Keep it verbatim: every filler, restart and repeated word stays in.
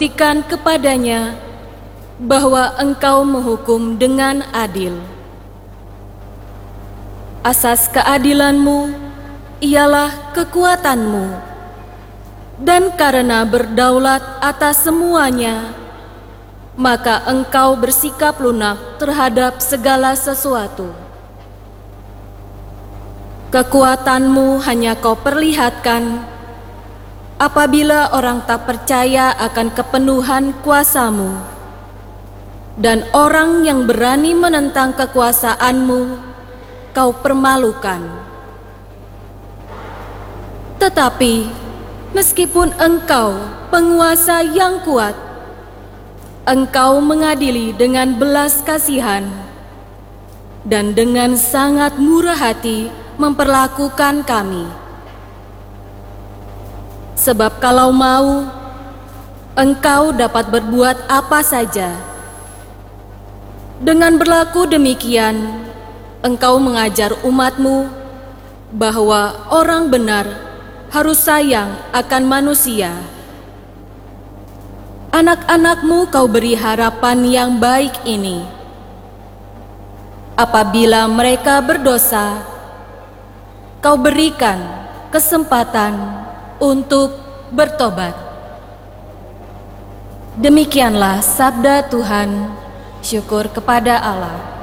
membuktikan kepadanya bahwa Engkau menghukum dengan adil. Asas keadilan-Mu ialah kekuatan-Mu, dan karena berdaulat atas semuanya, maka Engkau bersikap lunak terhadap segala sesuatu. Kekuatan-Mu hanya Kau perlihatkan apabila orang tak percaya akan kepenuhan kuasa-Mu, dan orang yang berani menentang kekuasaan-Mu Kau permalukan. Tetapi meskipun Engkau penguasa yang kuat, Engkau mengadili dengan belas kasihan dan dengan sangat murah hati memperlakukan kami. Sebab kalau mau, Engkau dapat berbuat apa saja. Dengan berlaku demikian, Engkau mengajar umat-Mu bahwa orang benar harus sayang akan manusia. Anak-anak-Mu Kau beri harapan yang baik ini. Apabila mereka berdosa, Kau berikan kesempatan untuk bertobat. Demikianlah sabda Tuhan. Syukur kepada Allah.